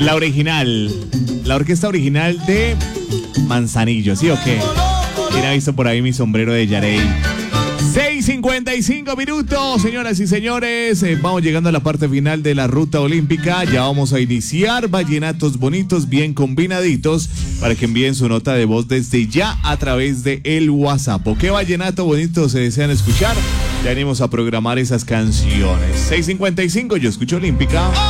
La original. La orquesta original de Manzanillo, ¿sí o qué? ¿Quién ha visto por ahí mi sombrero de Yarey? 6:55 minutos, señoras y señores. Vamos llegando a la parte final de la ruta olímpica. Ya vamos a iniciar vallenatos bonitos, bien combinaditos, para que envíen su nota de voz desde ya a través de el WhatsApp. ¿O qué vallenato bonito se desean escuchar? Ya venimos a programar esas canciones. 6:55, yo escucho Olímpica.